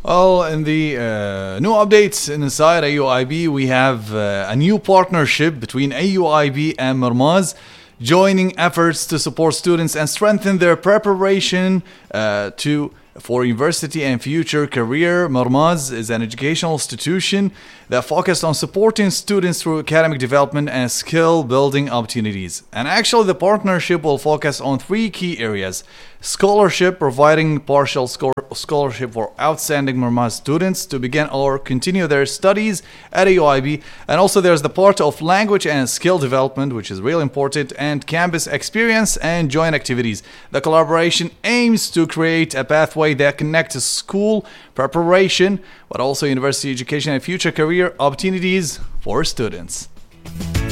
Well, in the new updates inside AUIB, we have a new partnership between AUIB and Marmaz, joining efforts to support students and strengthen their preparation for university and future career. Marmaz is an educational institution that focused on supporting students through academic development and skill building opportunities. And actually, the partnership will focus on three key areas: scholarship, providing partial scholarship for outstanding Marmaz students to begin or continue their studies at AUIB. And also, there's the part of language and skill development, which is really important, and campus experience and joint activities. The collaboration aims to create a pathway that connects school preparation, but also university education and future career opportunities for students.